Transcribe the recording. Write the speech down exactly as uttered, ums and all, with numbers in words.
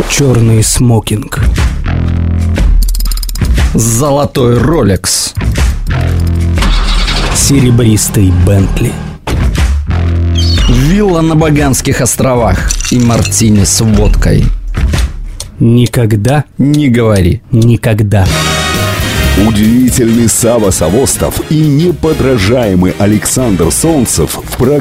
Черный смокинг. Золотой Ролекс. Серебристый Бентли. Вилла на Багамских островах и мартини с водкой. Никогда не говори никогда. Удивительный Сава Савостов и неподражаемый Александр Солнцев в программе